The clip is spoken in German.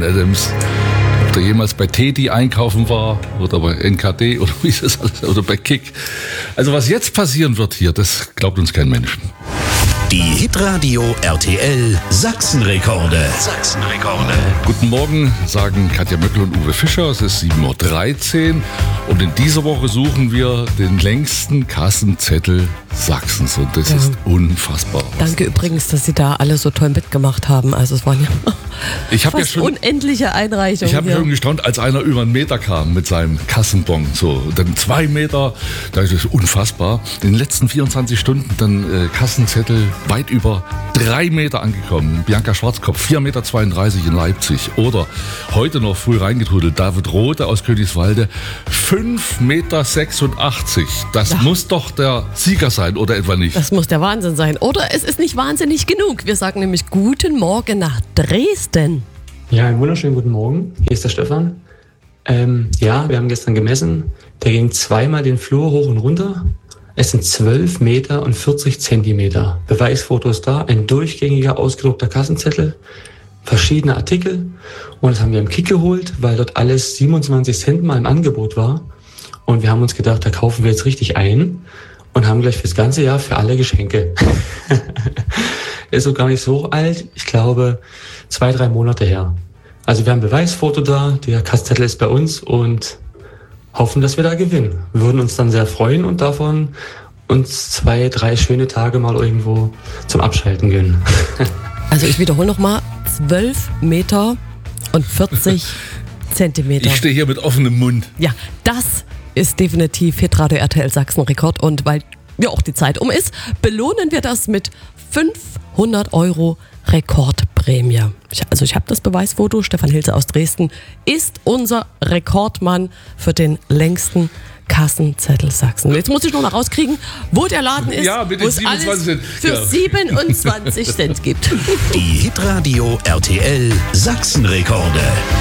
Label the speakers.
Speaker 1: Brian Adams. Ob der jemals bei Teddy einkaufen war oder bei NKD oder wie ist das alles, oder bei Kick. Also was jetzt passieren wird hier, das glaubt uns kein Mensch.
Speaker 2: Die Hitradio RTL Sachsenrekorde.
Speaker 1: Guten Morgen, sagen Katja Möckel und Uwe Fischer. Es ist 7.13 Uhr und in dieser Woche suchen wir den längsten Kassenzettel Sachsens und das ist unfassbar.
Speaker 3: Danke übrigens, dass Sie da alle so toll mitgemacht haben. Also es waren ja fast unendliche Einreichungen.
Speaker 1: Ich habe schon gestaunt, als einer über 1 Meter kam mit seinem Kassenbon. So, und dann 2 Meter, das ist unfassbar. In den letzten 24 Stunden dann Kassenzettel weit über 3 Meter angekommen. Bianca Schwarzkopf, 4,32 Meter in Leipzig. Oder heute noch früh reingetrudelt, David Rothe aus Königswalde, 5,86 Meter. Das muss doch der Sieger sein, oder etwa nicht?
Speaker 3: Das muss der Wahnsinn sein. Oder es ist nicht wahnsinnig genug. Wir sagen nämlich guten Morgen nach Dresden.
Speaker 4: Ja, einen wunderschönen guten Morgen. Hier ist der Stefan. Wir haben gestern gemessen. Der ging 2-mal den Flur hoch und runter. Es sind 12 Meter und 40 Zentimeter. Beweisfotos da, ein durchgängiger, ausgedruckter Kassenzettel, verschiedene Artikel. Und das haben wir im Kick geholt, weil dort alles 27 Cent mal im Angebot war. Und wir haben uns gedacht, da kaufen wir jetzt richtig ein und haben gleich fürs ganze Jahr für alle Geschenke. Ist so gar nicht so alt. Ich glaube, 2-3 Monate her. Also wir haben ein Beweisfoto da, der Kassenzettel ist bei uns und hoffen, dass wir da gewinnen. Wir würden uns dann sehr freuen und davon uns 2-3 schöne Tage mal irgendwo zum Abschalten gönnen.
Speaker 3: Also ich wiederhole nochmal, 12 Meter und 40 Zentimeter.
Speaker 1: Ich stehe hier mit offenem Mund.
Speaker 3: Ja, das ist definitiv Hitradio RTL Sachsen-Rekord. Und weil ja auch die Zeit um ist, belohnen wir das mit 500 € Rekordprämie. Ich habe das Beweisfoto. Stefan Hilse aus Dresden ist unser Rekordmann für den längsten Kassenzettel Sachsen. Jetzt muss ich nur noch rauskriegen, wo der Laden ist,
Speaker 1: mit
Speaker 3: wo es
Speaker 1: 27
Speaker 3: alles
Speaker 1: Cent.
Speaker 3: für 27 Cent gibt.
Speaker 2: Die Hitradio RTL Sachsenrekorde.